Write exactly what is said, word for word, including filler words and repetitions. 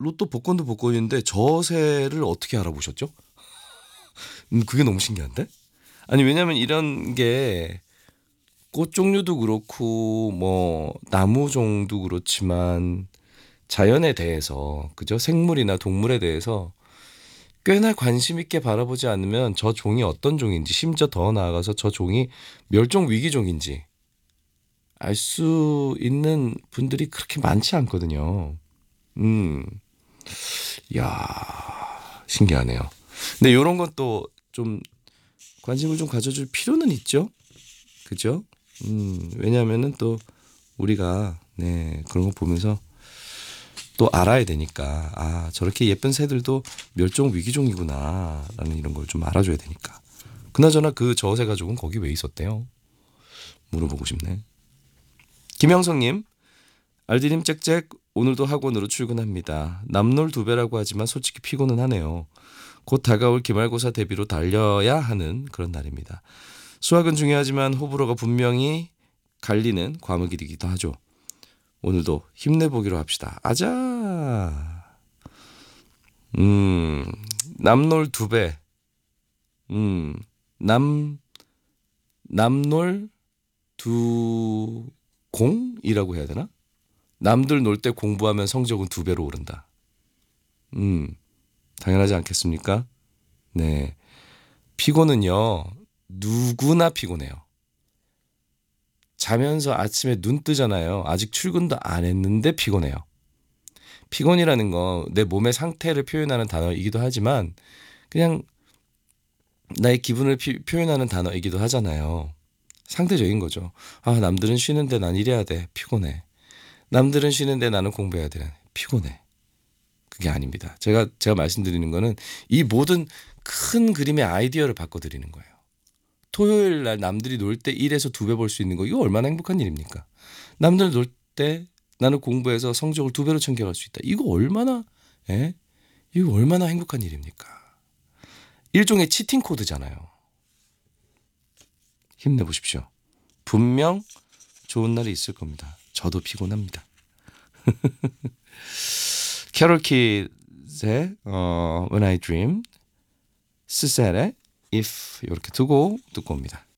로또 복권도 복권인데 저세를 어떻게 알아보셨죠? 음, 그게 너무 신기한데? 아니 왜냐면 이런 게 꽃 종류도 그렇고 뭐 나무 종도 그렇지만 자연에 대해서 그죠? 생물이나 동물에 대해서 꽤나 관심 있게 바라보지 않으면 저 종이 어떤 종인지 심지어 더 나아가서 저 종이 멸종 위기종인지 알 수 있는 분들이 그렇게 많지 않거든요. 음, 야 신기하네요. 근데 이런 것도 좀 관심을 좀 가져줄 필요는 있죠. 그죠? 음, 왜냐하면은 또 우리가 네 그런 거 보면서 또 알아야 되니까 아 저렇게 예쁜 새들도 멸종 위기종이구나라는 이런 걸 좀 알아줘야 되니까. 그나저나 그 저새 가족은 거기 왜 있었대요? 물어보고 싶네. 김영성님, 알디님 짹짹 오늘도 학원으로 출근합니다. 남놀 두 배라고 하지만 솔직히 피곤은 하네요. 곧 다가올 기말고사 대비로 달려야 하는 그런 날입니다. 수학은 중요하지만 호불호가 분명히 갈리는 과목이기도 하죠. 오늘도 힘내보기로 합시다. 아자. 음, 남놀 두 배. 음, 남, 남놀 두 공이라고 해야 되나? 남들 놀 때 공부하면 성적은 두 배로 오른다. 음, 당연하지 않겠습니까? 네. 피곤은요, 누구나 피곤해요. 자면서 아침에 눈 뜨잖아요. 아직 출근도 안 했는데 피곤해요. 피곤이라는 건 내 몸의 상태를 표현하는 단어이기도 하지만 그냥 나의 기분을 피, 표현하는 단어이기도 하잖아요. 상대적인 거죠. 아, 남들은 쉬는데 난 일해야 돼. 피곤해. 남들은 쉬는데 나는 공부해야 돼. 피곤해. 그게 아닙니다. 제가 제가 말씀드리는 거는 이 모든 큰 그림의 아이디어를 바꿔드리는 거예요. 토요일 날 남들이 놀 때 일에서 두 배 벌 수 있는 거 이거 얼마나 행복한 일입니까? 남들 놀 때 나는 공부해서 성적을 두 배로 챙겨갈 수 있다. 이거 얼마나 예? 이거 얼마나 행복한 일입니까? 일종의 치팅 코드잖아요. 힘내보십시오. 분명 좋은 날이 있을 겁니다. 저도 피곤합니다. 캐롤 킷의 어, When I Dream, 스셀의 If 이렇게 두고 듣고 옵니다.